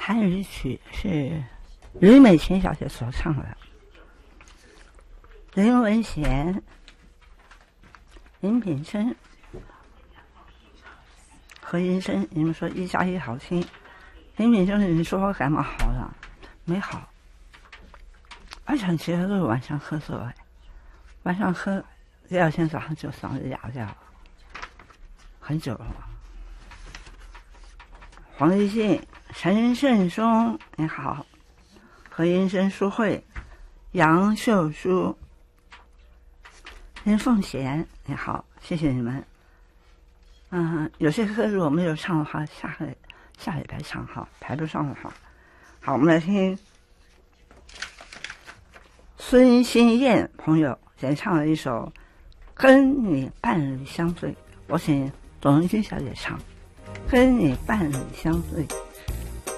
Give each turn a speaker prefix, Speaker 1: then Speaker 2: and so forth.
Speaker 1: 韩语曲是吕美琴小姐所唱的，林文贤、林品生、何云生，你们说1+1好听。林品生，你说我感冒好了没好？而且其实都是晚上喝醉，晚上喝，第二天早上就嗓子哑掉了，很久了。黄立信、陈胜松，你好；何云生、舒慧、杨秀书、林凤贤，你好，谢谢你们。有些歌如果没有唱的话，下礼拜唱哈，排不上的话。好，我们来听孙欣燕朋友演唱了一首《跟你伴侣相醉》，我请董文君小姐唱《跟你伴侣相醉》。